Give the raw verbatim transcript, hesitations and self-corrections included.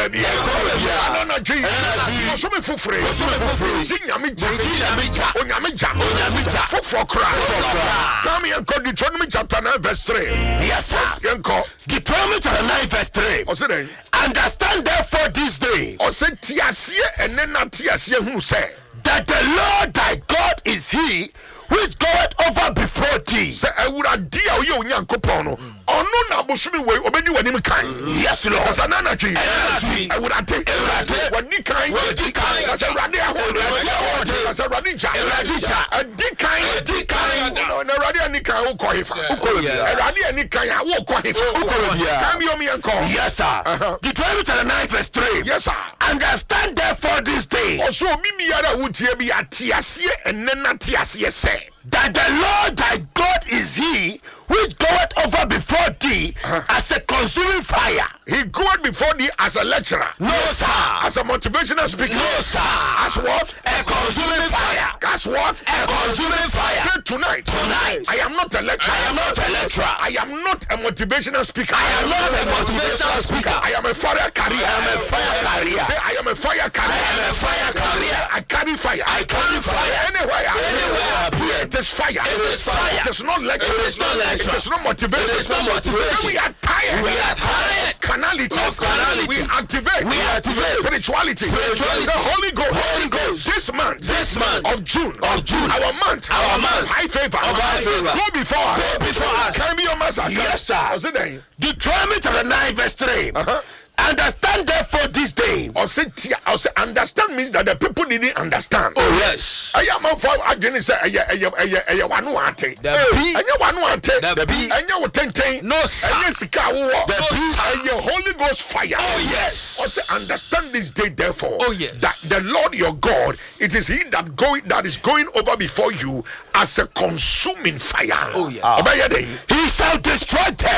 baby. No, no, Jesus. So me fufre. So me fufre. Zinyami ja. Zinyami ja. Onyami ja. Onyami ja. Fufo kra. Come here, God. Deuteronomy chapter nine verse three. Yes, sir. Yanko. Deuteronomy chapter nine verse three. O say understand therefore this day. O say tiasie enena tiasie hu say that the Lord thy God is he which goeth over before thee. Say awurade a oye onyankopon no ono na bosumi we obedi wanim kan. Yes Lord. Cause anana twi awurade awurade wadi kan wadi kan cause awurade ahode cause awurade ja awurade ja adi kan adi kan na awurade ani kan wo ko hefa wo ko bia awurade ani kan a wo ko hefa wo ko bia kan bi o mi enko. Yes sir. Deuteronomy chapter nine verse three. Yes sir. Understand therefore this day. Also obi biara wo tie bi atiasie enena tiasie say that the Lord thy God is he which goeth over before thee uh-huh. as a consuming fire. He goeth before thee as a lecturer. No, sir. As a motivational speaker. No, sir. As what? A consuming fire. As what? A consuming fire. Say tonight. Tonight. I am not a lecturer. I am not a lecturer. I am not a motivational speaker. I am not a motivational speaker. I am a fire carrier. I am a fire carrier. Say I am a fire carrier. I am a fire carrier. I carry fire. I carry fire. Anywhere. Anywhere. It is fire. It is fire. It is not lecture. It is not lecture. It is not motivation. It is not motivation. We are tired. We are tired. Carnality. Of carnality. We activate. We activate. Spirituality. Spirituality. The Holy Ghost. Holy Ghost. This month. This month of June. Of June. Our month. Our month. High favor. Of high favor. Go before us. Go before us. Can be your master. Yes, sir. What's it name? Deuteronomy chapter nine verse three. Uh-huh. Understand therefore this day. Or say, or say, understand means that the people didn't understand. Oh yes. I am for again. Say, I am, I am, I am one who ate. The B. I am one who ate. The B. I am ten ten. No sir. I am sika wo. The B. I am Holy Ghost fire. Oh yes. Or say, understand this day therefore. Oh yes. That the Lord your God, it is He that going that is going over before you as a consuming fire. Oh yes. He shall destroy them.